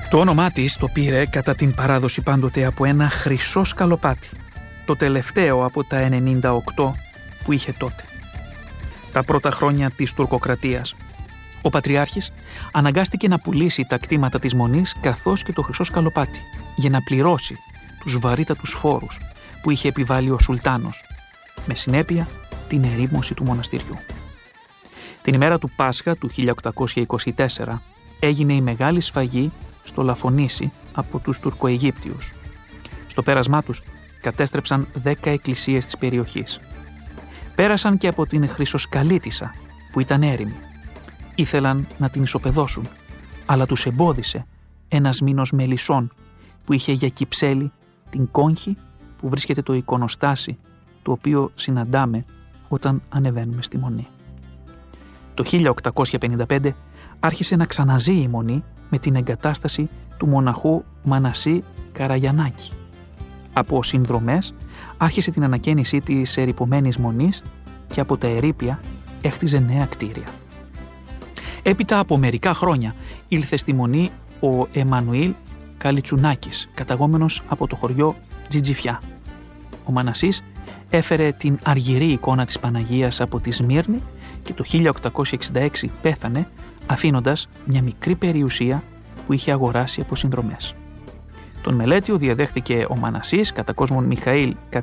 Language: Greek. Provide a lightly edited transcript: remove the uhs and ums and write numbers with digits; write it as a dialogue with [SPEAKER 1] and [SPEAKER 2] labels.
[SPEAKER 1] Το όνομά της το πήρε κατά την παράδοση πάντοτε από ένα χρυσό σκαλοπάτι, το τελευταίο από τα 98 που είχε τότε. Τα πρώτα χρόνια της τουρκοκρατίας, ο Πατριάρχης αναγκάστηκε να πουλήσει τα κτήματα της Μονής καθώς και το χρυσό σκαλοπάτι για να πληρώσει τους βαρύτατους φόρους που είχε επιβάλει ο Σουλτάνος, με συνέπεια την ερήμωση του μοναστηριού. Την ημέρα του Πάσχα του 1824 έγινε η μεγάλη σφαγή στο Λαφωνήσι από τους Τουρκοαιγύπτιους. Στο πέρασμά τους κατέστρεψαν 10 εκκλησίες της περιοχής. Πέρασαν και από την Χρυσοσκαλίτισσα που ήταν έρημη. Ήθελαν να την ισοπεδώσουν, αλλά τους εμπόδισε ένας μήνος μελισσών που είχε για κυψέλη την κόγχη που βρίσκεται το εικονοστάσι, το οποίο συναντάμε όταν ανεβαίνουμε στη Μονή. Το 1855 άρχισε να ξαναζεί η Μονή με την εγκατάσταση του μοναχού Μανασί Καραγιαννάκη. Από συνδρομές άρχισε την ανακαίνισή της ερειπωμένης Μονής και από τα ερείπια έχτιζε νέα κτίρια. Έπειτα από μερικά χρόνια ήλθε στη Μονή ο Εμμανουήλ Καλιτσουνάκης, καταγόμενος από το χωριό Τζιτζιφιά. Ο Μανασής έφερε την αργυρή εικόνα της Παναγίας από τη Σμύρνη και το 1866 πέθανε αφήνοντας μια μικρή περιουσία που είχε αγοράσει από συνδρομές. Τον μελέτιο διαδέχθηκε ο Μανασής κατά κόσμον Μιχαήλ